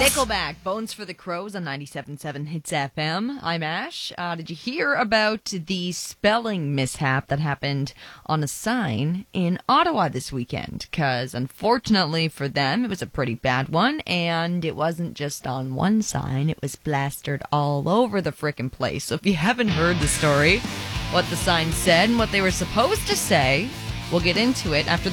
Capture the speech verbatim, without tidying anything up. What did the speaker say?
Nickelback, Bones for the Crows on ninety-seven point seven Hits F M. I'm Ash. Uh, did you hear about the spelling mishap that happened on a sign in Ottawa this weekend? Because unfortunately for them, it was a pretty bad one, and it wasn't just on one sign. It was plastered all over the frickin' place. So if you haven't heard the story, what the sign said and what they were supposed to say, we'll get into it after